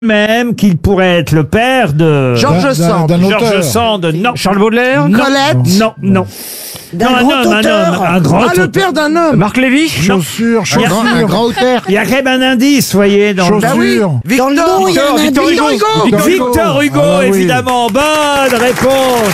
Même qu'il pourrait être le père de... Georges Sand. Georges Sand, non. Charles Baudelaire. Non. Colette. Non, non. D'un Non, grand auteur. un grand Ah, le auteur. père d'un homme. Marc Lévy. Chaussures, Un grand auteur. Il y a quand même un indice, vous voyez, dans Bah oui. chaussures. Dans le nom, il y a un Victor indice. Hugo. Victor Hugo, Ah, oui. évidemment. Bonne réponse.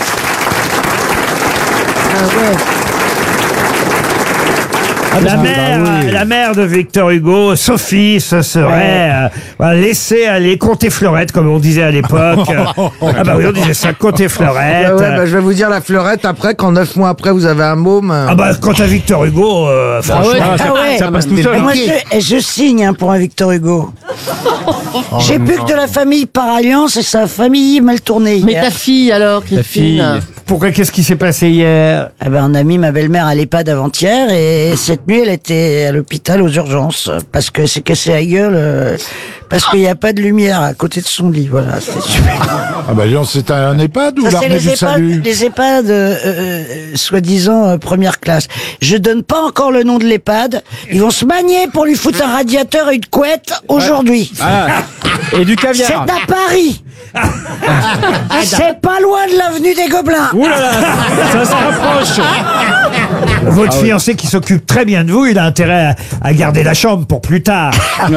La mère de Victor Hugo, Sophie, se serait laissée aller compter fleurette, comme on disait à l'époque. Ah bah oui, on disait ça, compter fleurette. Je vais vous dire la fleurette après, quand 9 mois après vous avez un môme. Ah bah quant à Victor Hugo, franchement... Ah ouais. Ça passe tout seul. Moi, je signe pour un Victor Hugo. J'ai plus que de la famille par alliance et sa famille mal tournée. Mais ta fille alors, Christine. Pourquoi, qu'est-ce qui s'est passé hier? Eh ben, on a mis ma belle-mère à l'EHPAD avant-hier et cette nuit, elle était à l'hôpital aux urgences parce que c'est cassé la gueule, parce qu'il n'y a pas de lumière à côté de son lit. Voilà, c'était super. Ah bah Lyon, c'est un EHPAD ou Ça, c'est l'armée du salut? les EHPAD soi-disant première classe. Je donne pas encore le nom de l'EHPAD. Ils vont se manier pour lui foutre un radiateur et une couette aujourd'hui. Et du C'est caviar. à Paris. C'est pas loin de l'avenue des Gobelins. Ouh là là, ça se rapproche. Votre fiancé qui s'occupe très bien de vous, il a intérêt à garder la chambre pour plus tard.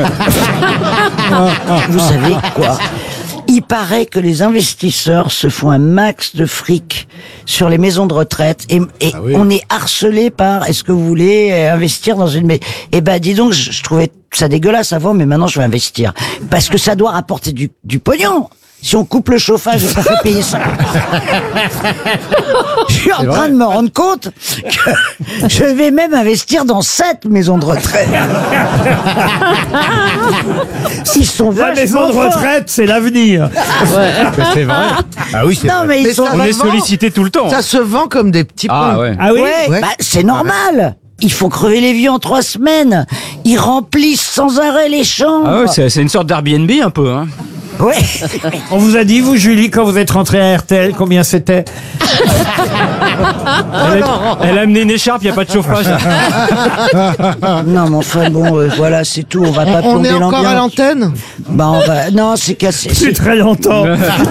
Vous savez quoi? Il paraît que les investisseurs se font un max de fric sur les maisons de retraite et oui. on est harcelé par est-ce que vous voulez investir dans une maison? Eh ben dis donc, je trouvais ça dégueulasse avant, mais maintenant je vais investir parce que ça doit rapporter du pognon. Si on coupe le chauffage, ça fait payer ça. Je suis en train de me rendre compte que je vais même investir dans 7 maisons de retraite. Ils sont La maison vachement de forts. retraite, c'est l'avenir. C'est vrai. Ah oui, c'est Non, mais ils Mais sont ça On est vend. sollicité tout le temps. Ça se vend comme des petits pains. Ah ouais. Ah oui? Ouais. Bah, c'est normal. Il faut crever les vieux en 3 semaines. Ils remplissent sans arrêt les chambres. Ah ouais, c'est une sorte d'Airbnb un peu. Hein. Ouais. On vous a dit, vous, Julie, quand vous êtes rentrée à RTL, combien c'était? Elle a amené une écharpe, il n'y a pas de chauffage. Non, mais enfin bon, voilà, c'est tout. On va pas On plomber est encore à l'ambiance. l'antenne. Bah, on va. Non, c'est cassé. C'est très longtemps.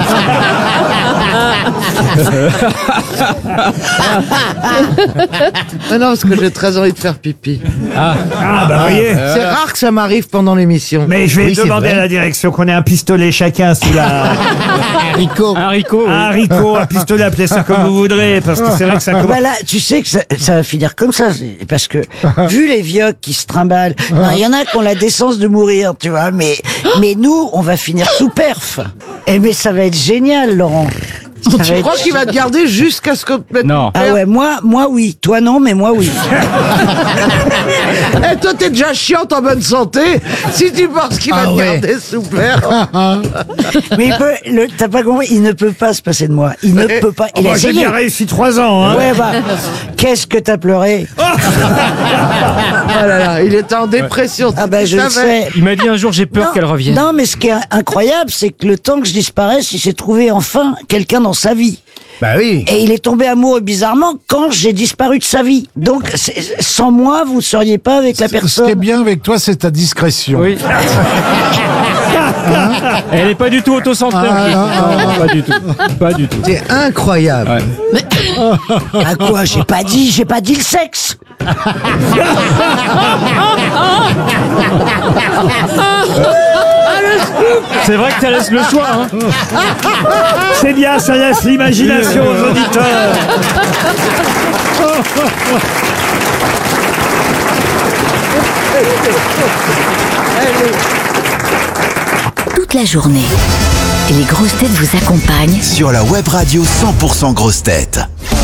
Ah non, parce que j'ai très envie de faire pipi. Ah bah voyez. C'est rare que ça m'arrive pendant l'émission. Mais je vais demander à la direction qu'on ait un pistolet chacun sous la... Un haricot. Un haricot, un pistolet, appelez ça comme vous voudrez, parce que c'est vrai que ça commence... Bah là, tu sais que ça va finir comme ça, parce que vu les vieux qui se trimballent, il y en a qui ont la décence de mourir, tu vois, mais nous, on va finir sous perf. Et mais ça va être génial, Laurent. Ça va Tu être- crois qu'il va te garder jusqu'à ce que... Non. Ah ouais, moi oui. Toi non, mais moi oui. Eh, toi, t'es déjà chiante en bonne santé. Si tu penses qu'il va te garder sous perf. Mais t'as pas compris, il ne peut pas se passer de moi. Il ne peut pas. Il a Moi, j'ai essayé. bien réussi 3 ans, hein. Ouais, bah, qu'est-ce que t'as pleuré? Oh là là, il était en dépression. Ah bah, je le sais. Il m'a dit un jour, j'ai peur qu'elle revienne. Non, mais ce qui est incroyable, c'est que le temps que je disparaisse, il s'est trouvé enfin quelqu'un dans sa vie. Bah oui. Et il est tombé amoureux bizarrement quand j'ai disparu de sa vie. Donc, sans moi, vous ne seriez pas avec la Ce qui est personne. bien avec toi, c'est ta discrétion. Oui. Elle n'est pas du tout autocentrée. Non, pas du tout. Pas du tout. C'est incroyable. Ouais. À quoi? J'ai pas dit le sexe. C'est vrai que ça laisse le choix. Hein. C'est bien, ça laisse l'imagination aux auditeurs. Toute la journée, les grosses têtes vous accompagnent Sur la web radio 100% grosses têtes.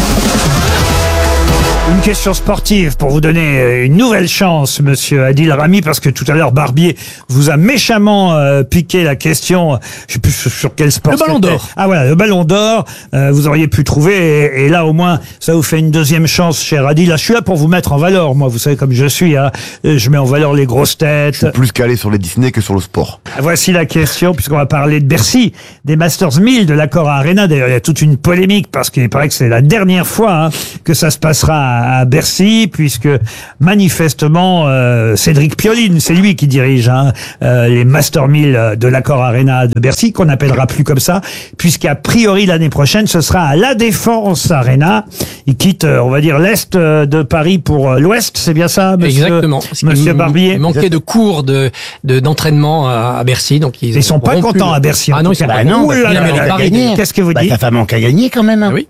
Une question sportive pour vous donner une nouvelle chance, monsieur Adil Rami, parce que tout à l'heure, Barbier vous a méchamment piqué la question, je sais plus sur quel sport. Le ballon c'était. d'or. Ah voilà, le ballon d'or, vous auriez pu trouver, et là au moins, ça vous fait une deuxième chance, cher Adil. Là, je suis là pour vous mettre en valeur, moi, vous savez comme je suis, hein. Je mets en valeur les grosses têtes. Plus calé sur les Disney que sur le sport. Voici la question, puisqu'on va parler de Bercy, des Masters 1000 de l'Accor Arena. D'ailleurs, il y a toute une polémique, parce qu'il paraît que c'est la dernière fois que ça se passera à Bercy, puisque manifestement Cédric Pioline, c'est lui qui dirige les Master 1000 de l'Accor Arena de Bercy, qu'on n'appellera plus comme ça, puisqu'a priori l'année prochaine ce sera à la Défense Arena. Il quitte, on va dire, l'est de Paris pour l'ouest, c'est bien ça, monsieur? Exactement. Monsieur Barbier. Il manquait de cours d'entraînement à Bercy, donc ils sont pas contents à Bercy. Ah non, ils sont pas contents. contents. Ouh là là, Il a gagné. qu'est-ce que vous dites? Ta femme manque à gagner quand même. Hein. Oui.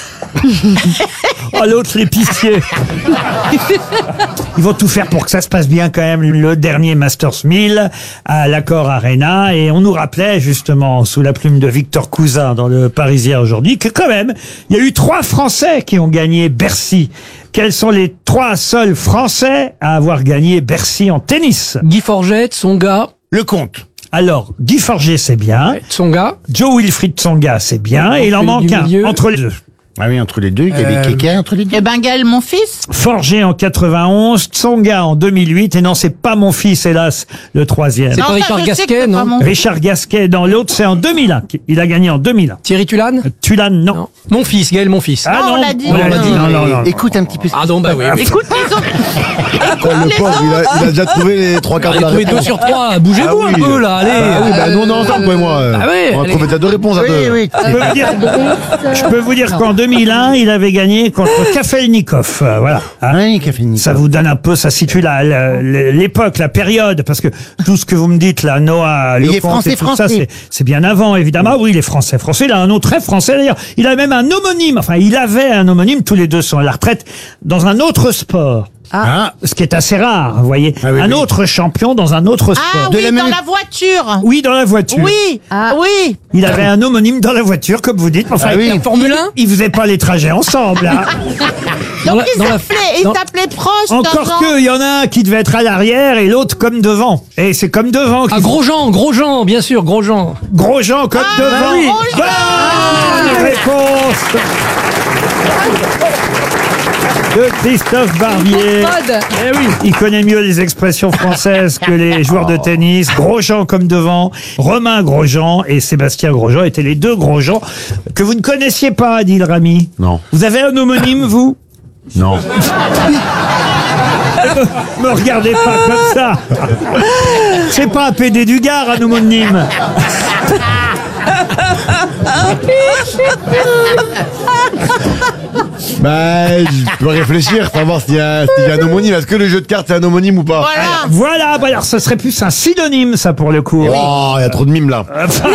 Oh, l'autre, l'épicier. Ils vont tout faire pour que ça se passe bien quand même, le dernier Masters 1000 à l'Accor Arena. Et on nous rappelait justement, sous la plume de Victor Cousin dans le Parisien aujourd'hui, que quand même, il y a eu 3 Français qui ont gagné Bercy. Quels sont les 3 seuls Français à avoir gagné Bercy en tennis? Guy Forget, Tsonga. Le compte. Alors, Guy Forget, c'est bien. Tsonga. Joe Wilfried Tsonga, c'est bien. Et il en manque un entre les deux. Ah oui, entre les deux, il y avait quelqu'un entre les deux. Et Gaël, mon fils. Forget en 91, Tsonga en 2008, et non, c'est pas mon fils, hélas, le 3e. C'est pas Richard Gasquet, non? Richard Gasquet dans l'autre, c'est en 2001. Il a gagné en 2001. Thierry Tulane? Tulane, non. Mon fils, Gaël, mon fils. Ah Non, non, on l'a dit. on l'a dit. Non. Écoute un petit peu. Ah non, bah oui. Écoute, ils ont. Le pauvre, il a déjà trouvé les 3 quarts de Allez, la trouvez réponse. 2 sur 3. Bougez-vous un peu, là, allez. Oui, bah nous on est ensemble, toi et moi. Ah oui, On a allez. trouvé déjà 2 réponses à 2. Oui. Je peux vous dire qu'en 2001, il avait gagné contre Kafelnikov. Voilà. Hein. Oui, qui a fini. Ça vous donne un peu, ça situe l'époque, la période, parce que tout ce que vous me dites là, Noah, Il est Lecomte et tout ça, français. c'est bien avant, évidemment. Oui, il est français. Il a un nom très français d'ailleurs. Il a même un homonyme. Enfin, il avait un homonyme. Tous les deux sont à la retraite dans un autre sport. Ah. Ce qui est assez rare, vous voyez. Ah oui, un oui. autre champion dans un autre sport. Ah oui, dans la voiture. Oui, dans la voiture. Oui, oui. Il avait un homonyme dans la voiture, comme vous dites. Enfin, Ah oui. il- Formule 1? il faisait pas les trajets ensemble. Hein. Donc il s'appelait Prost. Encore Jean. que, il y en a un qui devait être à l'arrière et l'autre comme devant. Et c'est comme devant. Ah, Grosjean, bien sûr, Grosjean. Grosjean comme devant. oui. Bonne réponse de Christophe Barbier. Eh oui. Il connaît mieux les expressions françaises que les joueurs de tennis. Grosjean comme devant, Romain Grosjean et Sébastien Grosjean étaient les 2 Grosjean que vous ne connaissiez pas, Adil Rami. Non. Vous avez un homonyme, vous? Non. Me regardez pas comme ça. C'est pas un PD du Gard, un homonyme. Bah, je peux réfléchir, savoir s'il y a un homonyme. Est-ce que le jeu de cartes c'est un homonyme ou pas? Voilà, bah alors ce serait plus un synonyme, ça, pour le coup. Oh, il y a trop de mimes là.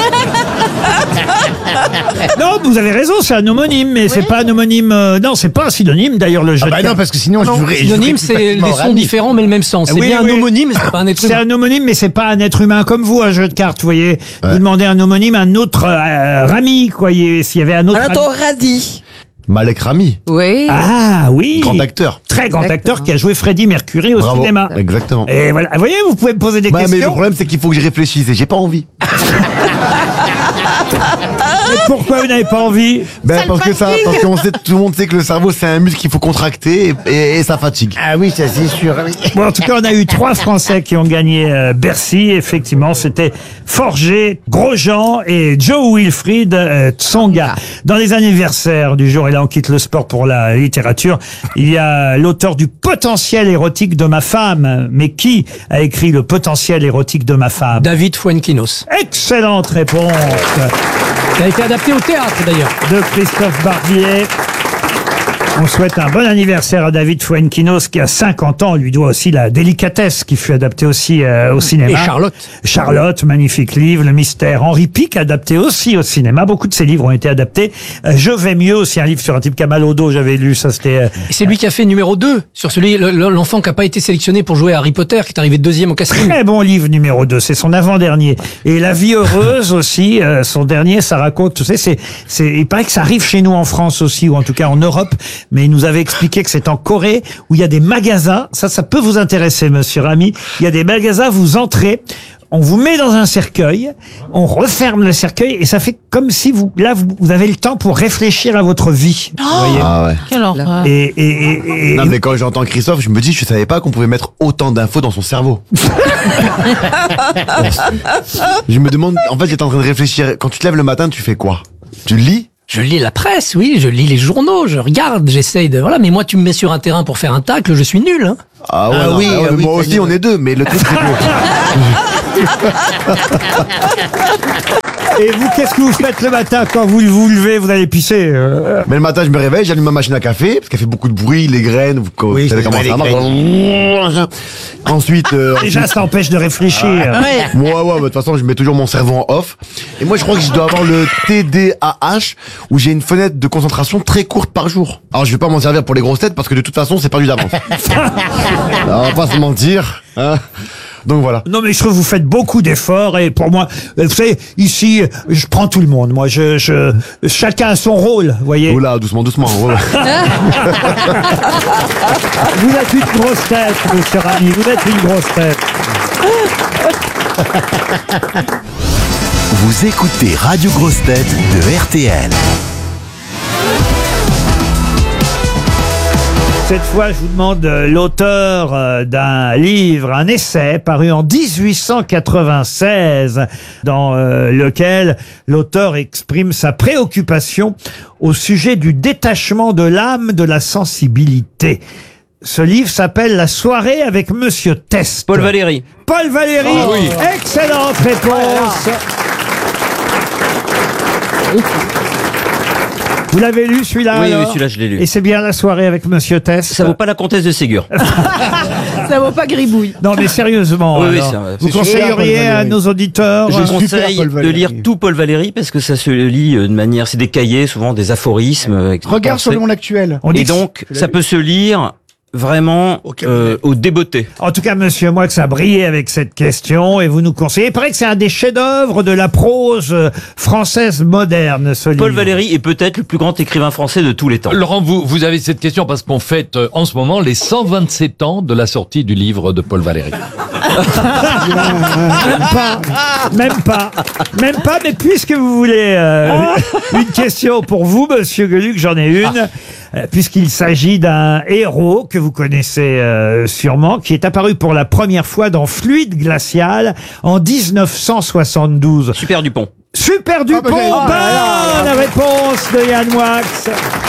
Non, vous avez raison, c'est un homonyme, mais c'est pas un homonyme. Non, c'est pas un synonyme, d'ailleurs, le jeu Ah bah de non, cartes. parce que sinon, je jouerais Synonyme, plus c'est facilement des au sons rami. différents, mais le même sens. C'est Oui, bien oui. un homonyme, mais c'est pas un être C'est humain. un homonyme, mais c'est pas un être humain comme vous, un jeu de cartes, vous voyez. Vous demandez un homonyme à un autre Rami, quoi. S'il y avait un autre. radis. Malek Rami, Oui. Ah oui. grand acteur. Très grand acteur qui a joué Freddie Mercury au Bravo. cinéma. Exactement. Et voilà. Vous voyez, vous pouvez me poser des Bah, mais le questions. problème c'est qu'il faut que je réfléchisse et j'ai pas envie. Mais pourquoi vous n'avez pas envie? Ben Ça parce le que ça, fatigue. parce qu'on sait, tout le monde sait que le cerveau c'est un muscle qu'il faut contracter et ça fatigue. Ah oui, ça c'est sûr. Oui. Bon, en tout cas, on a eu 3 Français qui ont gagné Bercy. Effectivement, c'était Forget, Grosjean et Joe Wilfried Tsonga. Dans les anniversaires du jour, et là on quitte le sport pour la littérature, il y a l'auteur du Potentiel érotique de ma femme. Mais qui a écrit le Potentiel érotique de ma femme? David Fuenquinos. Excellente réponse Qui a été adapté au théâtre, d'ailleurs. de Christophe Barbier. On souhaite un bon anniversaire à David Fuenquinos qui a 50 ans. On lui doit aussi La Délicatesse qui fut adaptée aussi au cinéma. Et Charlotte. Charlotte, magnifique livre. Le Mystère. Henri Pic adapté aussi au cinéma. Beaucoup de ses livres ont été adaptés. Je vais mieux aussi, un livre sur un type qui a mal au dos. J'avais lu ça, c'était... Et c'est lui qui a fait numéro 2 sur celui, l'enfant qui n'a pas été sélectionné pour jouer à Harry Potter, qui est arrivé 2e au casting. Très bon livre numéro 2, c'est son avant-dernier. Et La vie heureuse aussi, son dernier, ça raconte, tu sais, il paraît que ça arrive chez nous en France aussi, ou en tout cas en Europe, mais il nous avait expliqué que c'est en Corée, où il y a des magasins, ça peut vous intéresser, monsieur Rami, il y a des magasins, vous entrez, on vous met dans un cercueil, on referme le cercueil, et ça fait comme si vous avez le temps pour réfléchir à votre vie. Vous voyez. Ah ouais. Quelle horreur. Et Non mais quand j'entends Christophe, je me dis je savais pas qu'on pouvait mettre autant d'infos dans son cerveau. Je me demande, en fait j'étais en train de réfléchir, quand tu te lèves le matin tu fais quoi? Tu lis? Je lis la presse, oui, je lis les journaux, je regarde, j'essaye de... Voilà, mais moi, tu me mets sur un terrain pour faire un tacle, je suis nul. Hein. Ah ouais, non, oui, ah ouais, oui, moi aussi, on est deux, mais le truc, c'est que... Et vous, qu'est-ce que vous faites le matin quand vous vous levez, vous allez pisser Mais le matin, je me réveille, j'allume ma machine à café, parce qu'elle fait beaucoup de bruit, les graines, vous savez comment ça marche. Ensuite, Déjà, ça empêche de réfléchir. ouais, de toute façon, je mets toujours mon cerveau en off. Et moi, je crois que je dois avoir le TDAH, où j'ai une fenêtre de concentration très courte par jour. Alors, je vais pas m'en servir pour les grosses têtes, parce que de toute façon, c'est perdu d'avance. On va pas se mentir, hein. Donc voilà. Non, mais je trouve que vous faites beaucoup d'efforts et pour moi, vous savez, ici, je prends tout le monde. Moi, chacun a son rôle, vous voyez. Oula, doucement. Ouais. Vous êtes une grosse tête, monsieur Rami, vous êtes une grosse tête. Vous écoutez Radio Grosse Tête de RTL. Cette fois, je vous demande l'auteur d'un livre, un essai paru en 1896, dans lequel l'auteur exprime sa préoccupation au sujet du détachement de l'âme de la sensibilité. Ce livre s'appelle La soirée avec Monsieur Test. Paul Valéry. Paul Valéry. Ah oui. Excellente réponse. Vous l'avez lu celui-là? Oui, alors celui-là je l'ai lu. Et c'est bien La soirée avec Monsieur Test? Ça vaut pas la comtesse de Ségur. Ça vaut pas gribouille. Non mais sérieusement, Oui, alors, c'est vrai. vous conseilleriez à nos auditeurs Je conseille Paul de Valéry. lire tout Paul Valéry parce que ça se lit de manière, c'est des cahiers, souvent des aphorismes. Regarde sur le monde actuel. On dit Et donc, ça peut se lire vraiment au débeauté. En tout cas, monsieur Moix a brillé avec cette question et vous nous conseillez. Il paraît que c'est un des chefs-d'œuvre de la prose française moderne, ce Paul livre. Valéry est peut-être le plus grand écrivain français de tous les temps. Laurent, vous avez cette question parce qu'on fête en ce moment les 127 ans de la sortie du livre de Paul Valéry. Même pas, mais puisque vous voulez une question pour vous, monsieur Gueluc, j'en ai une. Puisqu'il s'agit d'un héros que vous connaissez sûrement, qui est apparu pour la première fois dans Fluide glacial en 1972. Super Dupont. Super Dupont, bonne réponse de Yann Wax.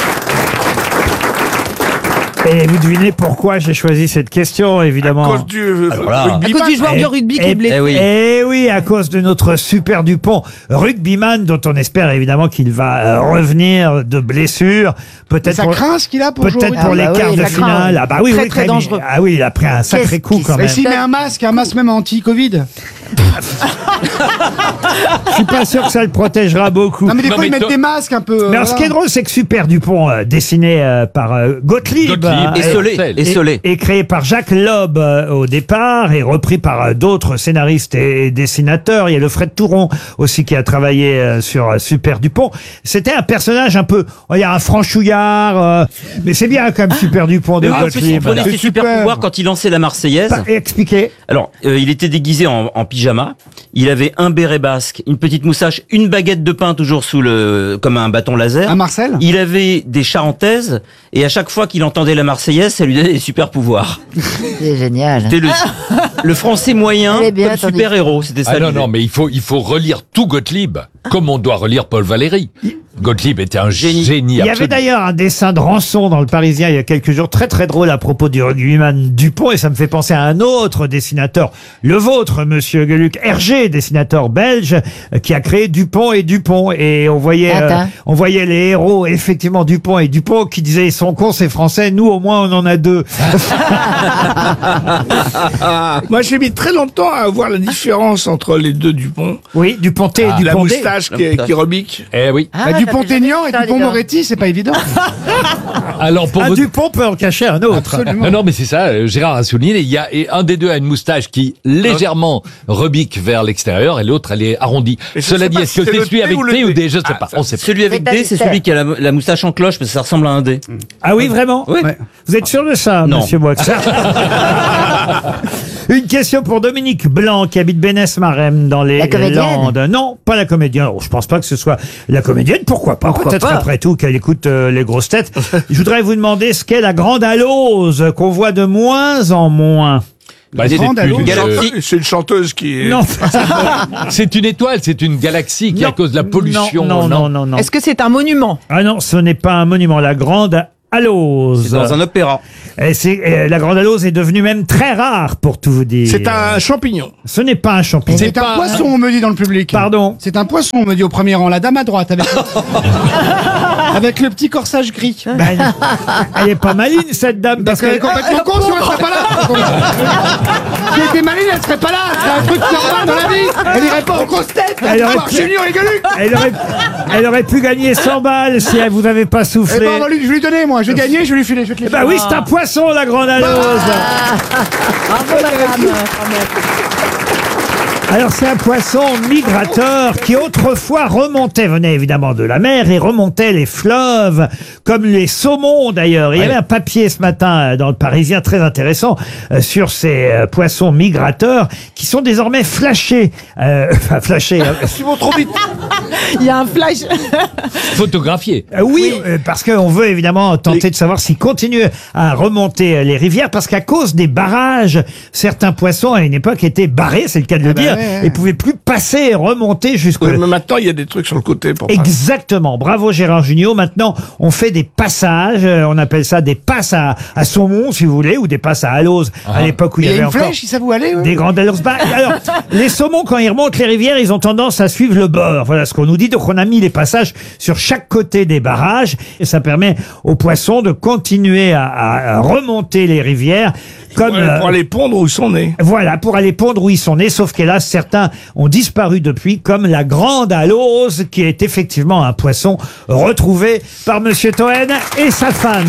Et vous devinez pourquoi j'ai choisi cette question, évidemment. À cause du À cause du joueur de rugby qui est blessé. Eh oui, à cause de notre Super Dupont, rugbyman, dont on espère évidemment qu'il va revenir de blessure. Peut-être Ça craint ce qu'il a pour jouer. peut-être pour les quarts de finale. Ah bah oui, Très, oui, très quand même. dangereux. Ah oui, il a pris un sacré coup quand Mais même. s'il met un masque même anti-Covid. Je suis pas sûr que ça le protégera beaucoup. Non mais des Non, fois mais ils mettent des masques un peu. Mais alors, ce qui est drôle, c'est que Super Dupont, dessiné par Gottlieb, Gottlieb. Et Solé. et créé par Jacques Loeb au départ et repris par d'autres scénaristes et dessinateurs. Il y a le Fred Touron aussi qui a travaillé sur Super Dupont. C'était un personnage un peu, il y a un franchouillard, mais c'est bien quand même Super Dupont de En plus, il Gottlieb. prenait ses C'est super super. pouvoirs quand il lançait la Marseillaise. Bah, expliquez. Alors, il était déguisé en pyjama. Il avait un béret basque, une petite moustache, une baguette de pain toujours comme un bâton laser. Un Marcel. Il avait des charentaises et à chaque fois qu'il entendait la Marseillaise, ça lui donnait des super pouvoirs. C'est génial. C'était le français moyen Elle est bien, comme super héros. C'était ça. Ah non, l'idée. non, mais il faut relire tout Gottlieb, comme on doit relire Paul Valéry. Gottlieb était un génie Il y avait absolu. d'ailleurs un dessin de Rançon dans le Parisien il y a quelques jours, très très drôle à propos du rugbyman Dupont, et ça me fait penser à un autre dessinateur, le vôtre, monsieur Gueluc, Hergé, dessinateur belge, qui a créé Dupont et Dupont, et on voyait les héros, effectivement, Dupont et Dupont, qui disaient ils sont cons, c'est français, nous au moins on en a deux. Moi, j'ai mis très longtemps à voir la différence entre les deux Dupont. Oui, Duponté et La Duponté. moustache qui rebique. Eh oui. Dupont-Aignan et Dupont-Moretti, c'est pas évident. Alors pour Un vous... Dupont peut en cacher un autre. Non, non, mais c'est ça, Gérard a souligné, il y a un des deux a une moustache qui légèrement rebique vers l'extérieur et l'autre elle est arrondie. Et je Cela sais dit, pas est-ce si que c'est c'est le celui T avec ou le T ou D? D? Je sais pas, on sait pas. Celui avec D, c'est celui qui a la moustache en cloche parce que ça ressemble à un D. Ah oui, vraiment? Oui. Vous êtes sûr de ça, Non. monsieur Moix? Une question pour Dominique Blanc, qui habite Bénès-Marem dans les La comédienne? Landes. Non, pas la comédienne. Oh, je pense pas que ce soit la comédienne. Pourquoi pas? Peut-être pas après tout qu'elle écoute les grosses têtes. Je voudrais vous demander ce qu'est la grande alose qu'on voit de moins en moins. Bah, c'est Grande Alose. C'est une chanteuse qui est... Non. c'est une étoile, c'est une galaxie qui, à cause de la pollution... Non. Est-ce que c'est un monument? Ah non, ce n'est pas un monument. La Grande Alose. C'est dans un opéra. La Grande Alose est devenue même très rare, pour tout vous dire. C'est un champignon. Ce n'est pas un champignon. C'est un poisson, on me dit dans le public. Pardon. C'est un poisson, on me dit au premier rang. La dame à droite, avec, avec le petit corsage gris. Ben, elle est pas maligne, cette dame. Parce qu'elle est complètement con, sinon elle serait pas là. Si elle était maligne, elle serait pas là. C'est un truc normal dans la vie. Elle irait pas aux grosses têtes. Elle aurait pu- Junior et Gueuluc. Elle aurait pu gagner 100 balles si elle vous avait pas Eh soufflé. ben, on va je vais lui donner, moi. Je vais gagner, je vais lui filer. Je vais te les Bah filer. oui, c'est un poisson, la Grande Alose. Alors c'est un poisson migrateur qui autrefois remontait, venait évidemment de la mer et remontait les fleuves, comme les saumons d'ailleurs. Il y avait un papier ce matin dans le Parisien très intéressant sur ces poissons migrateurs qui sont désormais flashés. Enfin flashés. Ils vont trop vite. Il y a un flash. Photographié. Oui, parce qu'on veut évidemment tenter de savoir s'ils continuent à remonter les rivières, parce qu'à cause des barrages, certains poissons à une époque étaient barrés, c'est le cas de le dire, et pouvaient plus passer et remonter jusqu'au... Oui, mais maintenant, il y a des trucs sur le côté pour Exactement. Bravo Gérard Jugnot. Maintenant, on fait des passages. On appelle ça des passes à saumon, si vous voulez, ou des passes à alose. À l'époque où il y Il y avait a une encore flèche, si ça vous allait. des grandes aloses. Bah, alors, les saumons, quand ils remontent les rivières, ils ont tendance à suivre le bord. Voilà ce qu'on nous dit. Donc, on a mis les passages sur chaque côté des barrages. Et ça permet aux poissons de continuer à remonter les rivières. Comme, pour aller pondre où ils sont nés. Voilà, pour aller pondre où ils sont nés, sauf qu'hélas, certains ont disparu depuis, comme la Grande Alose, qui est effectivement un poisson retrouvé par Monsieur Toen et sa femme.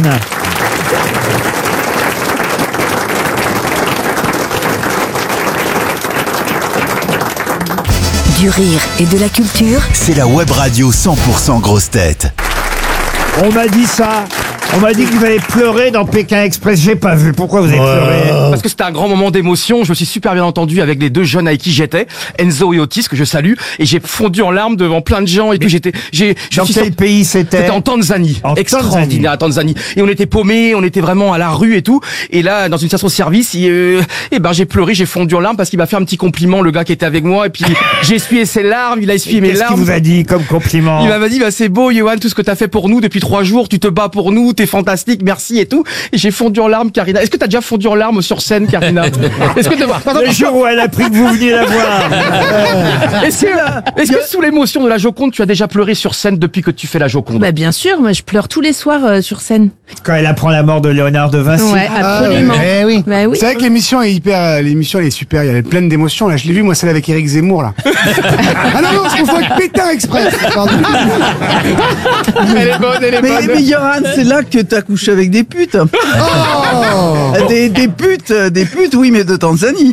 Du rire et de la culture. C'est la web radio 100% grosse tête. On m'a dit ça. On m'a dit que vous avez pleuré dans Pékin Express. J'ai pas vu. Pourquoi vous avez pleuré? Parce que c'était un grand moment d'émotion. Je me suis super bien entendu avec les deux jeunes avec qui j'étais, Enzo et Otis, que je salue. Et j'ai fondu en larmes devant plein de gens et tout. Dans quel pays c'était? C'était en Tanzanie. Extraordinaire, à Tanzanie. Et on était paumés, on était vraiment à la rue et tout. Et là, dans une station-service, j'ai pleuré, j'ai fondu en larmes parce qu'il m'a fait un petit compliment, le gars qui était avec moi. Et puis, j'ai essuyé ses larmes, il a essuyé mes larmes. Qu'est-ce qu'il vous a dit comme compliment? Il m'a dit, c'est beau, Johan, tout ce que t'as fait pour nous depuis 3 jours. Tu te bats pour nous, t'es fantastique, merci et tout. Et j'ai fondu en larmes, Karina. Est-ce que t'as déjà fondu en larmes sur scène, Karina? Est-ce que le jour où elle a appris que vous veniez la voir. Est-ce que sous l'émotion de la Joconde, tu as déjà pleuré sur scène depuis que tu fais la Joconde? Bah bien sûr, moi je pleure tous les soirs sur scène. Quand elle apprend la mort de Léonard de Vinci. Ouais, absolument. Oui. Bah oui. C'est vrai que l'émission est l'émission elle est super, elle est pleine d'émotions. Là, je l'ai vu, moi, celle avec Éric Zemmour, là. Ah non, je confonds avec Pékin Express. Pardon. Elle est bonne, Mais Yoran, c'est là que t'as couché avec des putes. Oh Des putes, oui, mais de Tanzanie.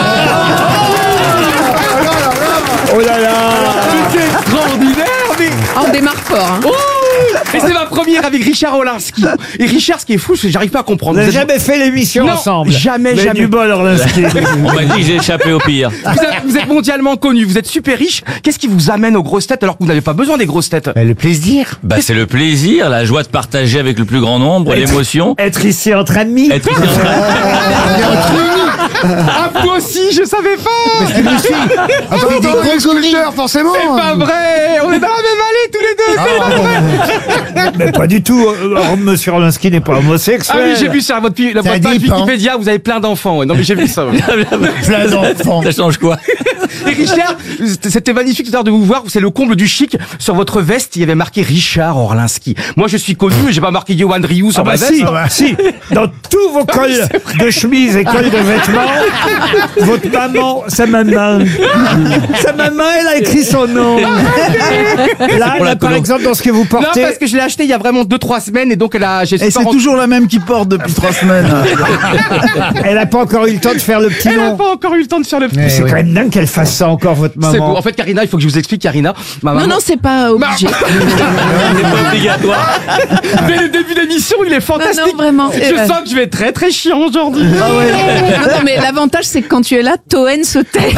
Oh là là! C'est extraordinaire, mais... On démarre fort. Hein. Et c'est ma première avec Richard Orlinski. Et Richard, ce qui est fou, c'est que j'arrive pas à comprendre. Vous n'avez jamais fait l'émission ensemble? Jamais. Du bol, Orlinski. On m'a dit que j'ai échappé au pire. Vous êtes mondialement connu, vous êtes super riche. Qu'est-ce qui vous amène aux grosses têtes alors que vous n'avez pas besoin des grosses têtes? Le plaisir. Bah, c'est le plaisir, la joie de partager avec le plus grand nombre, l'émotion. Être ici entre amis. Être ici Ah, moi aussi, je savais pas. C'est des gros sculpteurs, forcément. C'est pas vrai. On est dans la même allée tous les deux. C'est pas vrai. Mais pas du tout. Monsieur Orlinski n'est pas homosexuel. Ah oui, j'ai vu sur votre page Wikipédia, vous avez plein d'enfants. Ouais. Non mais j'ai vu ça. Ouais. Plein d'enfants. Ça change quoi? Et Richard, c'était magnifique tout à l'heure de vous voir. C'est le comble du chic. Sur votre veste, il y avait marqué Richard Orlinski. Moi, je suis connu, mais j'ai pas marqué Johan Rioux sur ma veste. Si. Dans tous vos cols de chemise et cols de vêtements, votre maman, sa maman, elle a écrit son nom. Là, par exemple, dans ce que vous portez. Non, parce que je l'ai acheté il y a vraiment 2-3 semaines et donc Et c'est toujours la même qui porte depuis 3 semaines. Elle n'a pas encore eu le temps de faire le petit nom. Elle n'a pas encore eu le temps de faire le petit. C'est quand même dingue qu'elle fasse ça encore, votre maman. C'est beau. En fait, Karina, il faut que je vous explique, Karina. Ma maman... Non, c'est pas obligé. C'est pas obligatoire. Dès le début d'émission, il est fantastique. Non, vraiment. Je sens que je vais être très très chiant aujourd'hui. Ah ouais. Non, mais l'avantage, c'est que quand tu es là, Toen se tait.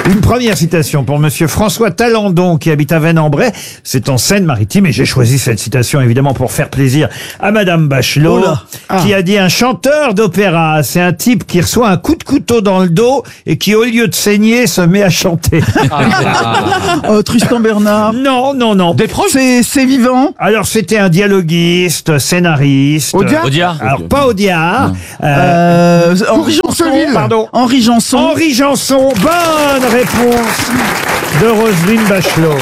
Une première citation pour monsieur François Talandon qui habite à Vennes-en-Bray. C'est en Seine-Maritime et j'ai choisi cette citation évidemment pour faire plaisir à madame Bachelot qui a dit: un chanteur d'opéra, c'est un type qui reçoit un coup de couteau dans le dos et qui au lieu de saigner se met à chanter. Tristan Bernard. Non. Des proches. C'est vivant. Alors c'était un dialoguiste, scénariste. Audiard. Alors pas Audiard. Henri Janson. Pardon. Henri Janson. Bonne réponse de Roselyne Bachelot.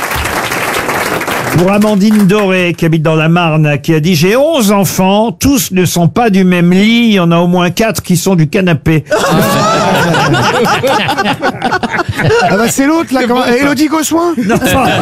Pour Amandine Doré, qui habite dans la Marne, qui a dit: j'ai 11 enfants, tous ne sont pas du même lit, il y en a au moins 4 qui sont du canapé. Ah bah c'est l'autre là, comment... Élodie Gossuin. Non.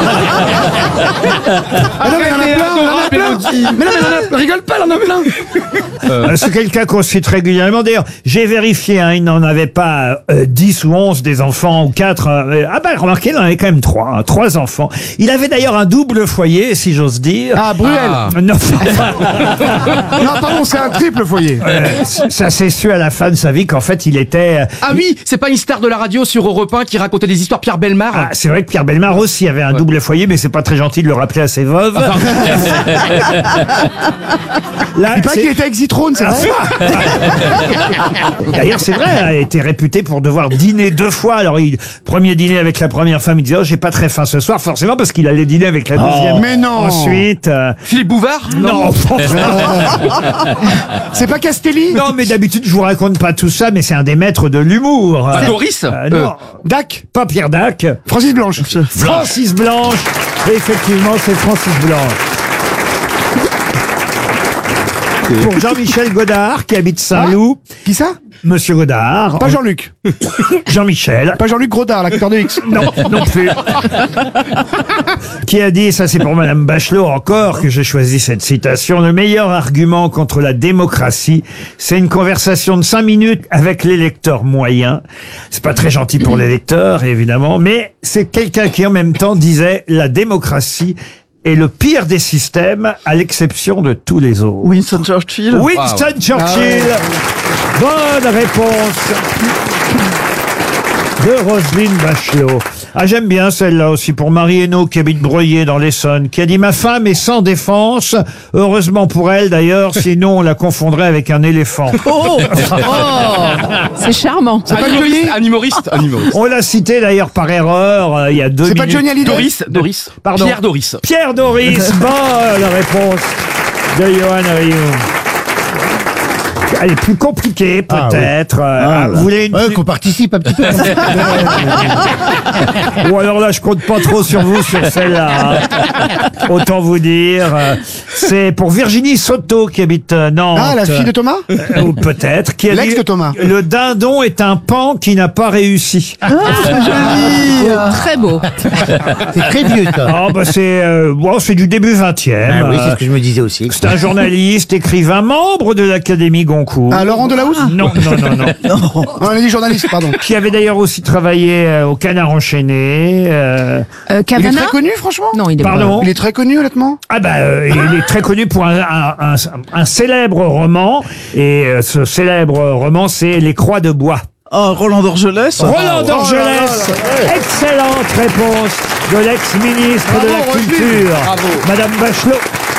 Ah non, mais il y en a plein. Mais non, mais rigole pas, il en a plein. C'est quelqu'un qu'on cite régulièrement. D'ailleurs, j'ai vérifié, il n'en avait pas 10 ou 11 des enfants, ou 4. Remarquez, il en avait quand même 3. 3 enfants. Il avait d'ailleurs un double foyer, si j'ose dire. Ah, Bruel. Non. Non, pardon, c'est un triple foyer. Ça s'est su à la fin de sa vie qu'en fait, il était... Ah oui, c'est pas une star de la radio sur Europe 1 qui racontait des histoires, Pierre Bellemare. Ah, c'est vrai que Pierre Bellemare aussi avait un double foyer, mais c'est pas très gentil de le rappeler à ses veuves. Là, il paraît qu'il était avec Zitrone, c'est vrai. D'ailleurs, c'est vrai, il a été réputé pour devoir dîner 2 fois. Alors, premier dîner avec la première femme, il disait: oh, j'ai pas très faim ce soir, forcément, parce qu'il allait dîner avec la deuxième. Mais non. Ensuite... Philippe Bouvard. Non. C'est pas Castelli. Non, mais d'habitude, je vous raconte pas tout ça, mais c'est un des maîtres de l'humour. Doris. Non. Dac. Pas Pierre Dac. Francis Blanche. Francis Blanche. Effectivement, c'est Francis Blanche. Pour Jean-Michel Godard, qui habite Saint-Loup. Qui ça? Monsieur Godard. Pas Jean-Luc. Jean-Michel. Pas Jean-Luc Godard, l'acteur de X. Non, non plus. Qui a dit, ça c'est pour madame Bachelot encore que j'ai choisi cette citation: le meilleur argument contre la démocratie, c'est une conversation de 5 minutes avec l'électeur moyen. C'est pas très gentil pour l'électeur, évidemment, mais c'est quelqu'un qui en même temps disait: la démocratie est le pire des systèmes, à l'exception de tous les autres. Winston Churchill. Winston Churchill. Bonne réponse de Roselyne Bachelot. Ah, j'aime bien celle-là aussi pour Marie Hainaut, qui habite Breuillé dans l'Essonne, qui a dit: ma femme est sans défense. Heureusement pour elle d'ailleurs, sinon on la confondrait avec un éléphant. C'est charmant. C'est pas Johnny. Un humoriste. On l'a cité d'ailleurs par erreur il y a 2 minutes. C'est pas Johnny Hallyday. Doris. Pardon. Pierre Doris. Pierre Doris. Bonne réponse de Johan Rioux. Elle est plus compliquée, peut-être. Vous voulez une... qu'on participe un petit peu. Ou alors là, je compte pas trop sur vous sur celle-là. Autant vous dire. C'est pour Virginie Soto qui habite Nantes. Ah, la fille de Thomas. Ou peut-être. Qui a L'ex dit, de Thomas. le dindon est un pan qui n'a pas réussi. C'est joli. Très beau. C'est très vieux, ça. Ah, bah c'est du début 20e. Oui, c'est ce que je me disais aussi. C'est un journaliste, écrivain, membre de l'Académie Goncourt. Ah, Laurent Delahousse. Non. On a dit journaliste, pardon. Qui avait d'ailleurs aussi travaillé au Canard enchaîné. Il est Cavana. très connu, franchement. Non, il est Pardon. Il est très connu, honnêtement. Ah il est très connu pour un célèbre roman. Et ce célèbre roman, c'est Les Croix de Bois. Oh, Roland d'Orgelès. Roland d'Orgelès. Excellente réponse de l'ex-ministre de la Roselyne. Culture, Bravo. Madame Bachelot.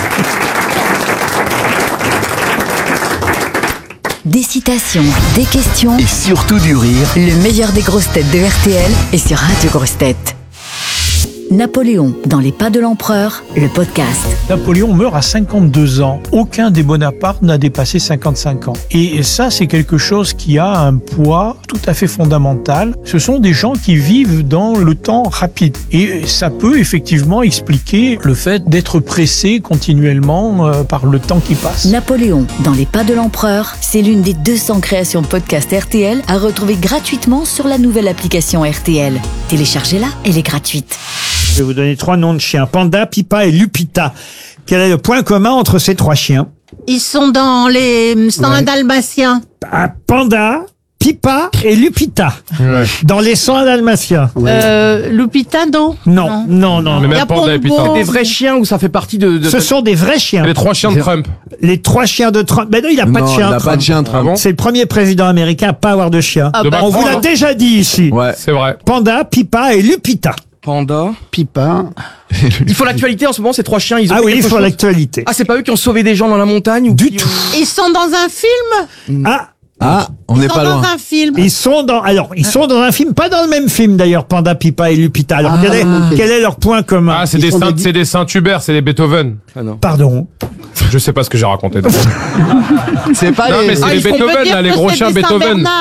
Des citations, des questions, Et surtout du rire. le meilleur des grosses têtes de RTL est sur Radio Grosses Têtes. Napoléon dans les pas de l'empereur, le podcast. Napoléon meurt à 52 ans. Aucun des Bonaparte n'a dépassé 55 ans. Et ça, c'est quelque chose qui a un poids tout à fait fondamental. Ce sont des gens qui vivent dans le temps rapide. Et ça peut effectivement expliquer le fait d'être pressé continuellement par le temps qui passe. Napoléon dans les pas de l'empereur, c'est l'une des 200 créations podcast RTL à retrouver gratuitement sur la nouvelle application RTL. Téléchargez-la, elle est gratuite. Je vais vous donner 3 noms de chiens: Panda, Pipa et Lupita. Quel est le point commun entre ces 3 chiens? Ils sont dans un dalmatien. Un Panda, Pipa et Lupita. Dans Les 101 Dalmatiens. Lupita, non. Non, non, non. Mais Y a même Panda et Pombo. Putain. Des vrais chiens où ça fait partie de... Ce sont des vrais chiens. Les 3 chiens de Trump. Les 3 chiens de Trump. Ben non, il n'a pas de chien. il n'a pas Trump. de chien, Trump. Ah bon C'est le premier président américain à pas avoir de chien. Ah De bah, On vous l'a déjà dit ici. Ouais. C'est vrai. Panda, Pipa et Lupita. Panda. Pipa. Il faut l'actualité en ce moment, ces 3 chiens. Ils ont Ah fait oui, il quelque faut chose. l'actualité. Ah, c'est pas eux qui ont sauvé des gens dans la montagne ou Du qui tout. ont- Ils sont dans un film. Ah, Ah, on n'est Ils sont pas dans loin. un film. ils sont dans un film, pas dans le même film d'ailleurs, Panda, Pipa et Lupita. Alors quel est leur point commun? Ah, c'est des Saint-Hubert, c'est des Beethoven. Pardon. Je sais pas ce que j'ai raconté. C'est pas Non, les... mais c'est les on peut Beethoven, dire là, les que gros c'est chiens des Beethoven. Saint-Bernard.